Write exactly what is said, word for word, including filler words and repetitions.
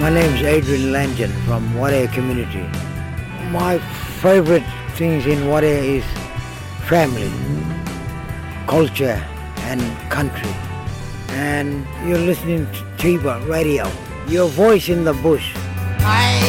My name is Adrian Langen from Wadaya community. My favorite things in Wadaya is family, culture and country. And you're listening to Tiba Radio, your voice in the bush. I